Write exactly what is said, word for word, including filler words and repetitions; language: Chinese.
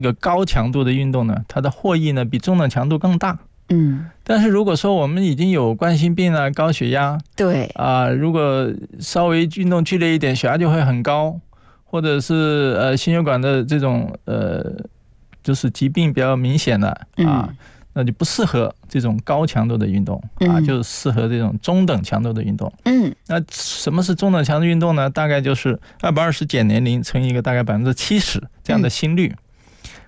一个高强度的运动呢，它的获益呢比中等强度更大。 嗯， 但是如果说我们已经有冠心病啊、高血压， 对啊、呃，如果稍微运动剧烈一点，血压就会很高，或者是呃心血管的这种呃就是疾病比较明显的啊。嗯，那就不适合这种高强度的运动啊，嗯，就适合这种中等强度的运动。嗯，那什么是中等强度运动呢？大概就是二百二十减年龄乘以一个大概百分之七十这样的心率。